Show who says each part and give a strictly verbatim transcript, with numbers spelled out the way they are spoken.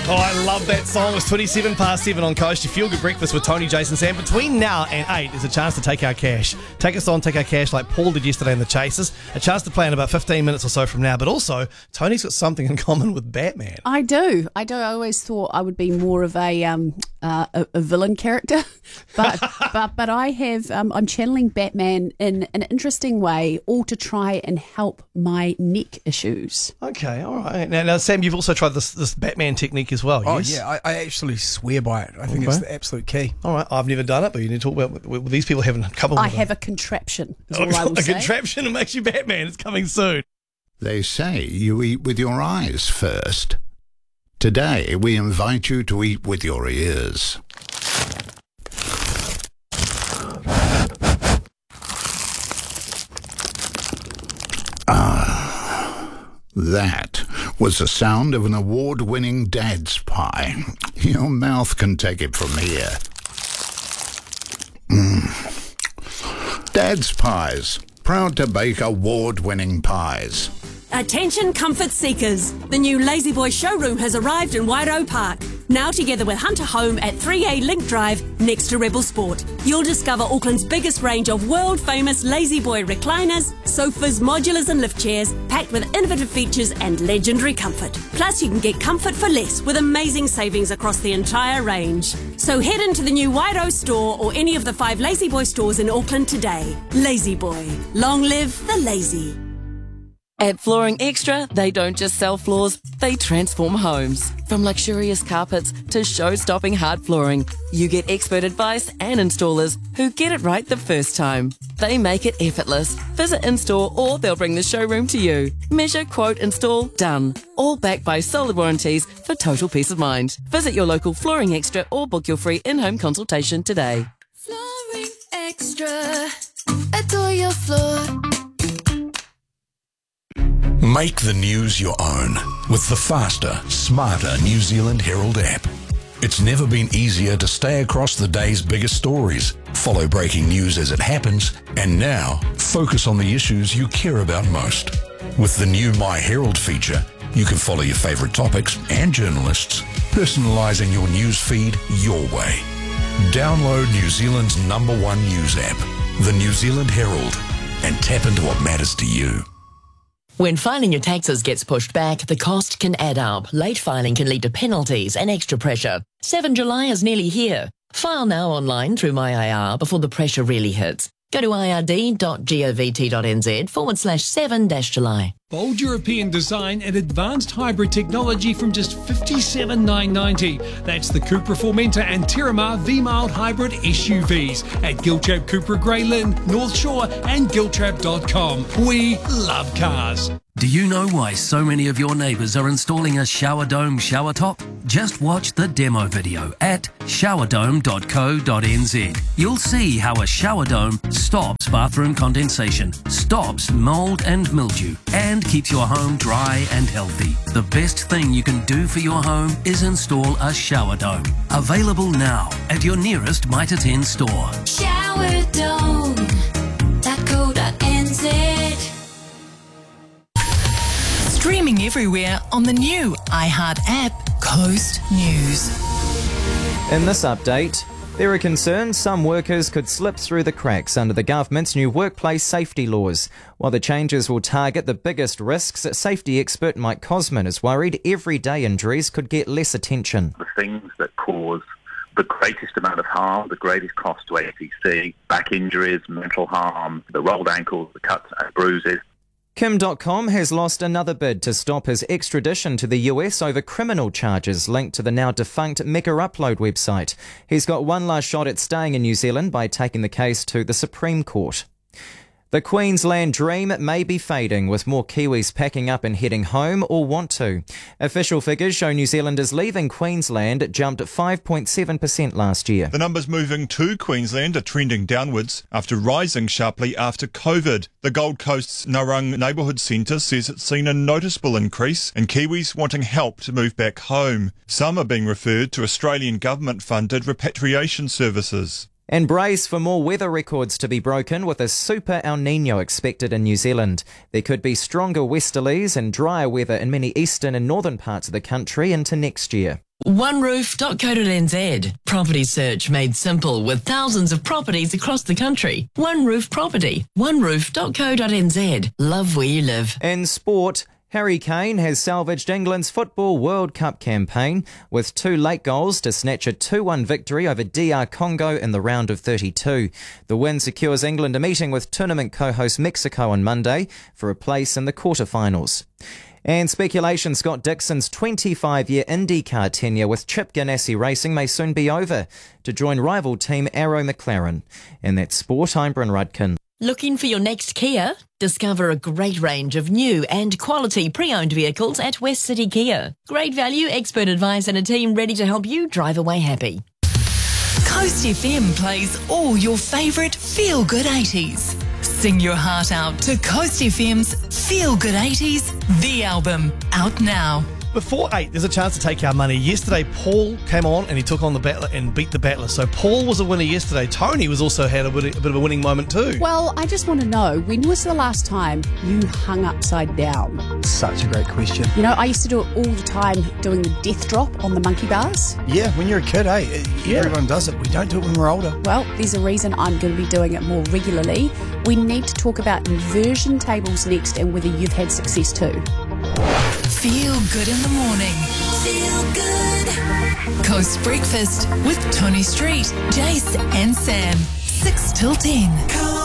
Speaker 1: Oh, I love that song. It's twenty-seven past seven on Coast. Your Feel Good Breakfast with Tony, Jason, Sam. Between now and eight, there's a chance to take our cash. Take us on, take our cash like Paul did yesterday in the Chasers. A chance to play in about fifteen minutes or so from now. But also, Tony's got something in common with Batman.
Speaker 2: I do. I do. I always thought I would be more of a um uh, a, a villain character, but but but I have um, I'm channeling Batman in an interesting way, all to try and help my neck issues.
Speaker 1: Okay, all right. Now, now Sam, you've also tried this this Batman technique as well.
Speaker 3: Oh
Speaker 1: yes?
Speaker 3: yeah, I, I actually swear by it. I think
Speaker 1: Okay.
Speaker 3: it's the absolute key.
Speaker 1: All right, I've never done it, but you need to talk about with these people having a couple.
Speaker 2: I
Speaker 1: of
Speaker 2: have a contraption. Is
Speaker 1: a,
Speaker 2: all I will
Speaker 1: a
Speaker 2: say.
Speaker 1: contraption that makes you Batman. It's coming soon.
Speaker 4: They say you eat with your eyes first. Today, we invite you to eat with your ears. Ah, that was the sound of an award-winning dad's pie. Your mouth can take it from here. Mm. Dad's Pies, proud to bake award-winning pies.
Speaker 5: Attention comfort seekers. The new Lazy Boy showroom has arrived in Wairau Park. Now together with Hunter Home at three A Link Drive next to Rebel Sport. You'll discover Auckland's biggest range of world famous Lazy Boy recliners, sofas, modulars and lift chairs packed with innovative features and legendary comfort. Plus you can get comfort for less with amazing savings across the entire range. So head into the new Wairau store or any of the five Lazy Boy stores in Auckland today. Lazy Boy. Long live the lazy.
Speaker 6: At Flooring Extra, they don't just sell floors, they transform homes. From luxurious carpets to show-stopping hard flooring, you get expert advice and installers who get it right the first time. They make it effortless. Visit in-store or they'll bring the showroom to you. Measure, quote, install, done. All backed by solid warranties for total peace of mind. Visit your local Flooring Extra or book your free in-home consultation today.
Speaker 7: Flooring Extra. Adore your floor.
Speaker 8: Make the news your own with the faster, smarter New Zealand Herald app. It's never been easier to stay across the day's biggest stories, follow breaking news as it happens, and now focus on the issues you care about most. With the new My Herald feature, you can follow your favourite topics and journalists, personalising your news feed your way. Download New Zealand's number one news app, the New Zealand Herald, and tap into what matters to you.
Speaker 9: When filing your taxes gets pushed back, the cost can add up. Late filing can lead to penalties and extra pressure. seventh of July is nearly here. File now online through My I R before the pressure really hits. Go to ird.govt.nz forward slash 7 dash July.
Speaker 10: Bold European design and advanced hybrid technology from just fifty-seven thousand nine hundred ninety dollars. That's the Cupra Formentor and Terramar V-Mild hybrid S U Vs at Giltrap Cupra Grey Lynn, North Shore and giltrap dot com. We love cars.
Speaker 11: Do you know why so many of your neighbours are installing a shower dome shower top? Just watch the demo video at shower dome dot co dot n z. You'll see how a shower dome stops bathroom condensation, stops mould and mildew, and keeps your home dry and healthy. The best thing you can do for your home is install a shower dome. Available now at your nearest Mitre ten store.
Speaker 7: shower dome dot co dot n z.
Speaker 12: Streaming everywhere on the new iHeart app, Coast News.
Speaker 13: In this update, there are concerns some workers could slip through the cracks under the government's new workplace safety laws. While the changes will target the biggest risks, safety expert Mike Cosman is worried everyday injuries could get less attention.
Speaker 14: The things that cause the greatest amount of harm, the greatest cost to A T C, back injuries, mental harm, the rolled ankles, the cuts and bruises.
Speaker 13: Kim dot com has lost another bid to stop his extradition to the U S over criminal charges linked to the now defunct Mega Upload website. He's got one last shot at staying in New Zealand by taking the case to the Supreme Court. The Queensland dream may be fading, with more Kiwis packing up and heading home or want to. Official figures show New Zealanders leaving Queensland jumped five point seven percent last year.
Speaker 15: The numbers moving to Queensland are trending downwards after rising sharply after COVID. The Gold Coast's Narung Neighbourhood Centre says it's seen a noticeable increase in Kiwis wanting help to move back home. Some are being referred to Australian government-funded repatriation services.
Speaker 13: And brace for more weather records to be broken with a super El Niño expected in New Zealand. There could be stronger westerlies and drier weather in many eastern and northern parts of the country into next year.
Speaker 9: one roof dot co dot n z. Property search made simple with thousands of properties across the country. One Roof Property. one roof dot co dot n z. Love where you live.
Speaker 13: In sport, Harry Kane has salvaged England's Football World Cup campaign with two late goals to snatch a two one victory over D R Congo in the round of thirty-two. The win secures England a meeting with tournament co-host Mexico on Monday for a place in the quarterfinals. And speculation Scott Dixon's twenty-five-year IndyCar tenure with Chip Ganassi Racing may soon be over to join rival team Arrow McLaren. And that's sport, I'm Bryn Rudkin.
Speaker 9: Looking for your next Kia? Discover a great range of new and quality pre-owned vehicles at West City Kia. Great value, expert advice and a team ready to help you drive away happy.
Speaker 12: Coast F M plays all your favourite feel-good eighties. Sing your heart out to Coast F M's Feel Good eighties, the album, out now.
Speaker 1: Before eight, there's a chance to take our money. Yesterday, Paul came on and he took on the battler and beat the battler. So Paul was a winner yesterday. Tony was also had a bit, a bit of a winning moment too.
Speaker 2: Well, I just want to know, when was the last time you hung upside down?
Speaker 3: Such a great question.
Speaker 2: You know, I used to do it all the time, doing the death drop on the monkey bars.
Speaker 3: Yeah, when you're a kid, eh?
Speaker 2: Yeah.
Speaker 3: Everyone does it. We don't do it when we're older.
Speaker 2: Well, there's a reason I'm going to be doing it more regularly. We need to talk about inversion tables next and whether you've had success too.
Speaker 12: Feel good in the morning. Feel good. Coast Breakfast with Tony Street, Jace and Sam. six till ten.